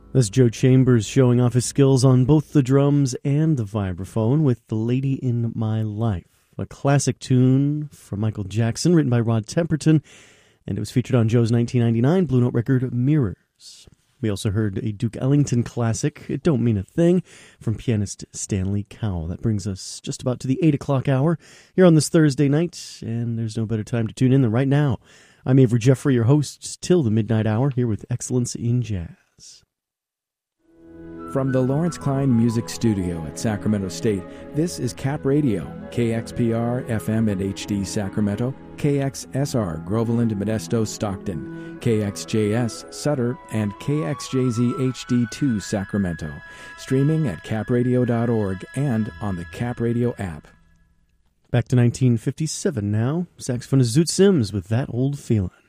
That's Joe Chambers showing off his skills on both the drums and the vibraphone with The Lady in My Life, a classic tune from Michael Jackson written by Rod Temperton, and it was featured on Joe's 1999 Blue Note record Mirrors. We also heard a Duke Ellington classic, It Don't Mean a Thing, from pianist Stanley Cowell. That brings us just about to the 8 o'clock hour here on this Thursday night, and there's no better time to tune in than right now. I'm Avery Jeffrey, your host till the midnight hour, here with Excellence in Jazz. From the Lawrence Klein Music Studio at Sacramento State, this is Cap Radio, KXPR FM and HD Sacramento, KXSR Groveland, Modesto, Stockton, KXJS Sutter, and KXJZ HD2 Sacramento. Streaming at capradio.org and on the Cap Radio app. Back to 1957 now. Saxophonist Zoot Sims with That Old Feelin'.